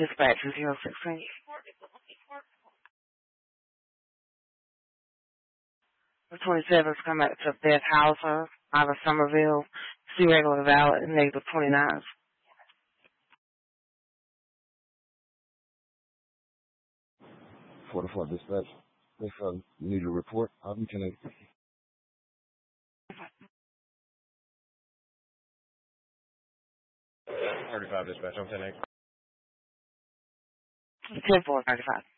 Dispatch 016. 27's come out to Beth Hauser out of Somerville. See regular valid and negative 29s. 44 dispatch. If you need a report, I'll be connected. 35 dispatch, I'm 10-8. 10-4, 35.